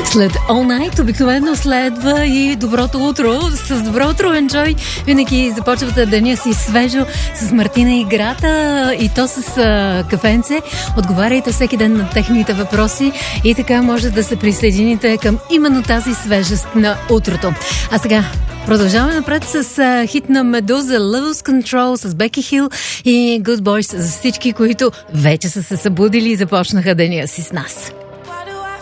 След All Night обикновено следва и доброто утро. С добро утро, Enjoy! Винаги започвате деня си свежо с Мартина и Грата, и то с кафенце. Отговаряйте всеки ден на техните въпроси и така може да се присъедините към именно тази свежест на утрото. А сега продължаваме напред с хит на Медуза, Lose Control с Беки Хил и Good Boys за всички, които вече са се събудили и започнаха деня си с нас.